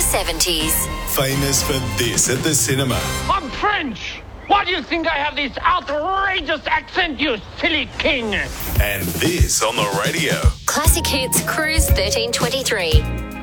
70s. Famous for this at the cinema. I'm French. Why do you think I have this outrageous accent, you silly king? And this on the radio. Classic Hits Cruise 1323.